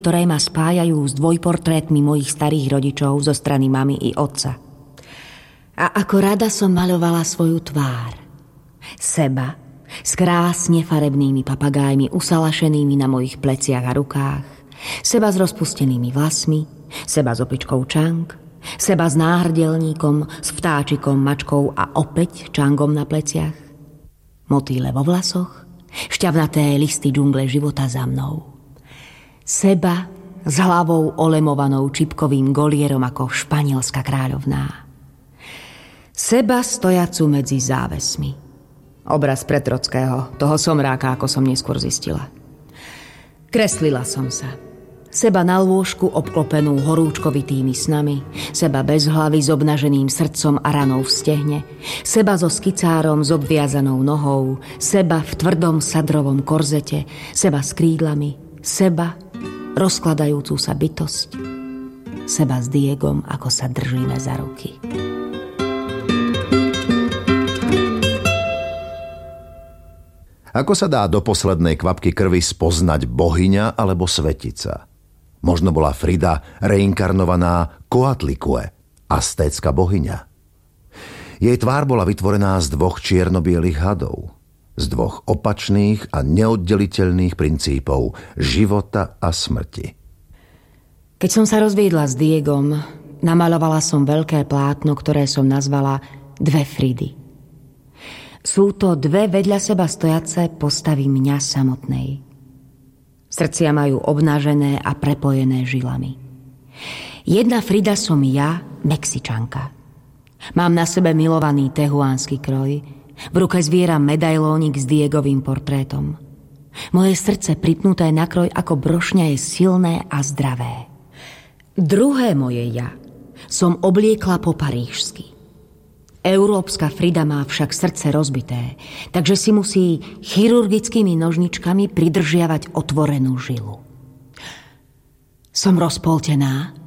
ktoré ma spájajú s dvojportrétmi mojich starých rodičov zo strany mamy i otca. A ako rada som maľovala svoju tvár. Seba s krásne farebnými papagájmi usalašenými na mojich pleciach a rukách, seba s rozpustenými vlasmi, seba s opičkou Čang, seba s náhrdelníkom, s vtáčikom, mačkou a opäť Čangom na pleciach, motýle vo vlasoch, šťavnaté listy džungle života za mnou. Seba s hlavou olemovanou čipkovým golierom ako španielská kráľovná. Seba stojacu medzi závesmi. Obraz Pretrockého, toho somráka, ako som neskôr zistila. Kreslila som sa. Seba na lôžku obklopenú horúčkovitými snami, seba bez hlavy s obnaženým srdcom a ranou v stehne, seba so skicárom s obviazanou nohou, seba v tvrdom sadrovom korzete, seba s krídlami, seba rozkladajúcu sa bytosť, seba s Diegom, ako sa držíme za ruky. Ako sa dá do poslednej kvapky krvi spoznať bohyňa alebo svetica? Možno bola Frida reinkarnovaná Coatlicue, aztécka bohyňa. Jej tvár bola vytvorená z dvoch čierno-bielých hadov, z dvoch opačných a neoddeliteľných princípov života a smrti. Keď som sa rozviedla s Diegom, namaľovala som veľké plátno, ktoré som nazvala Dve Fridy. Sú to dve vedľa seba stojace postavy mňa samotnej. Srdcia majú obnažené a prepojené žilami. Jedna Frida som ja, Mexičanka. Mám na sebe milovaný tehuánsky kroj, v ruke zvieram medailónik s Diegovým portrétom. Moje srdce pripnuté na kroj ako brošňa je silné a zdravé. Druhé moje ja som obliekla po parížsky. Európska Frida má však srdce rozbité, takže si musí chirurgickými nožničkami pridržiavať otvorenú žilu. Som rozpoltená,